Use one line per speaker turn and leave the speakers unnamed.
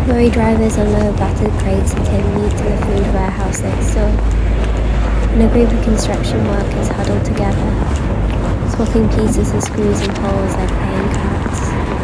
Lorry drivers unload battered crates and take meat to the food warehouse next door. And a group of construction workers huddle together, swapping pieces of screws and poles like playing cards.